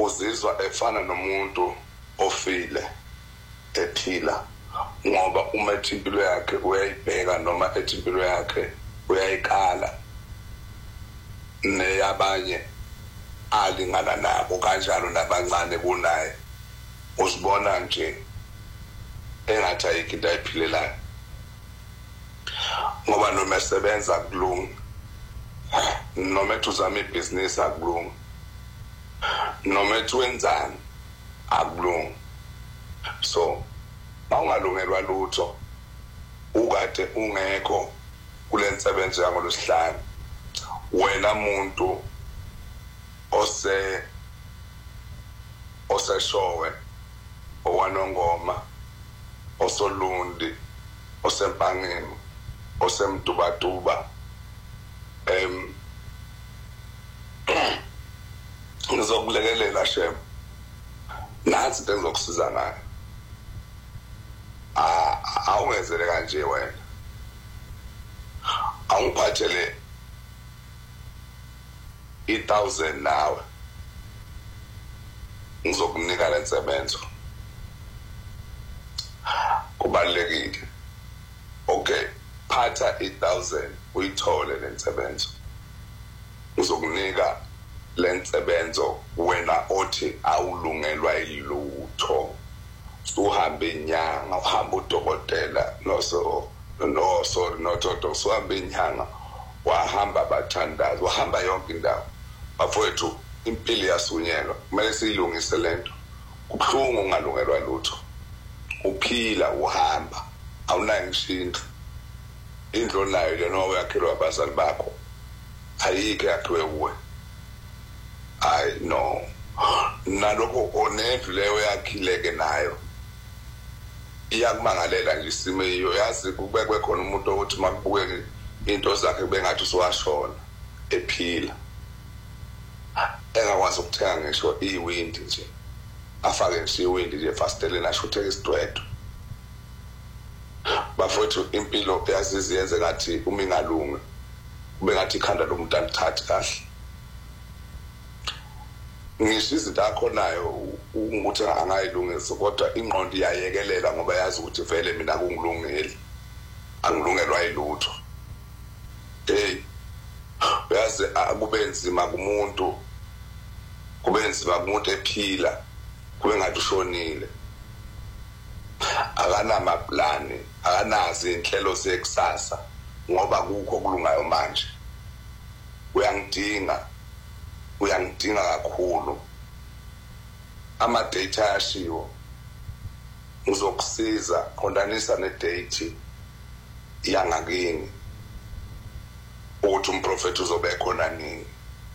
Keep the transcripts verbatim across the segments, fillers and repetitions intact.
uzizwa efana nomuntu ofile ephila ngoba uma ethi impilo yakhe uyayibheka noma ethi impilo yakhe uyayikala neyabanye alingana nabo kanjalo nabancane kunaye uzibona nje engathi ayikho into ayiphilelayo ngoba noma esebenza kulunga noma ethuzama ibhizinisi akulunga noma etwenzani akulunga so awungalungelwa lutho ukade ungekho kule nsebenzo yakho losihlanu wena muntu ose oseshowe owanongoma osolundi osempangeni osemdubatuba em ngizokulekelela shem nathi into engizokusiza ngayo ah awungenzele kanje wena awungiphathele one thousand nawe ngizokunika lensebenzo kubalekile okay phatha one thousand uyithole lensebenzo ngizokunika lensebenzo wena othi awulungelwa ilutho uhambe inyanga uhamba udokotela no so no sorry no toto uhambe inyanga wahamba abathandazi wahamba yonke indawo bafowethu impilo yasunyelwa kumele siyilungise lento kubhlungu ungalungelwa lutho uphila uhamba awunayo ngishinto indlo nayo le noma yakhelwa abazali bakho ayike yakhiwe kuwe I know naloko onevu leyo yakhileke nayo iyakumangalela nje isimo iyo yazi kubekwe khona umuntu othi makubuke into zakhe bengathi uswashona ephila engakwazi ukuthenga ngisho iwindi nje afake nje iwindi nje fastelena ashuthe isidwedo bafowethu impilo yazizi yenze ngathi uma ingalunga kube ngathi ikhanda lomuntu alithathi kahle ngisho izinto akho nayo ukuthi angayilungisa kodwa ingqondo iyayekelela ngoba yazi ukuthi vele mina kungilungeli angilungelwa ilutho hey yazi akube nzima kumuntu kube nzima kumuntu ephila kube ngathi ushonile akanama plani akanazi inhlelo zekusasa ngoba kukho kulungayo manje uyangidinga uyangidinga kakhulu ama data yashiwo uzokusiza kondanisa ne date yangakini ukuthi umprofeti uzobe khona nini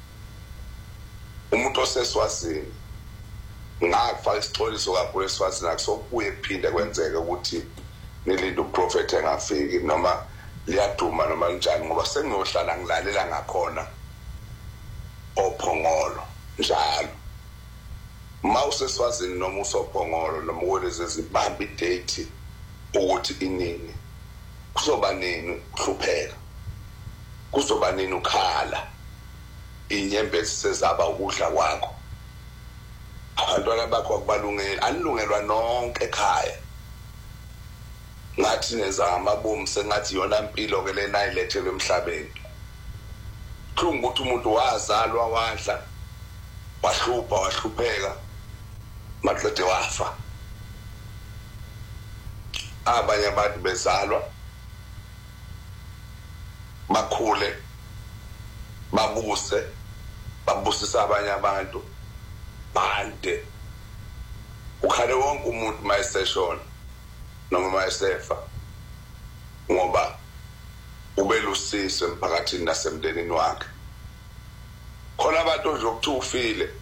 umuntu oseswazini ngafaka isixoliso kakhulu eswazini akusokuye kuphinde kwenzeke ukuthi nilinde uprofeti engafiki noma liyaduma noma njani ngoba sengiyohlala ngilalela ngakhona ophongolo njalo mawuseswazini noma usophongolo noma uweleze zibamba idate ukuthi inini kuzoba nini uhlupheka kuzoba nini ukhala inyembezi sezaba ukudla kwakho abantwana bakho akubalungela anilungelwa nonke ekhaya ngathi neza amabomu sengathi yona impilo ke lena ilethelwe emhlabeni kungu ukuthi umuntu wazalwa wadla wahlupha wahlupheka maqede wafa abanye abantu bezalwa bakhule babuse babusisa abanye abantu bande ukhale wonke umuntu mayiseshona noma mayisefa ngoba ubelusise emphakathini nasemndenini wakhe khona abantu nje ukuthi ufile